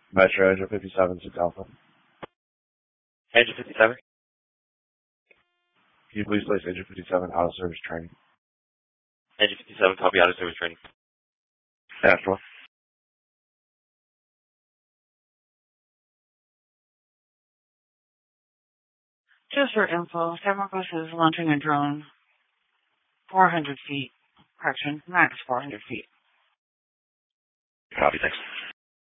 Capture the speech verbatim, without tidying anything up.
Metro Engine fifty-seven, six Alpha. Engine fifty-seven? Can you please place Engine fifty-seven out of service training? Engine fifty-seven, copy out of service training. After one. Just for info, Semmelbus is launching a drone four hundred feet. Correction, max four hundred feet. Copy, thanks.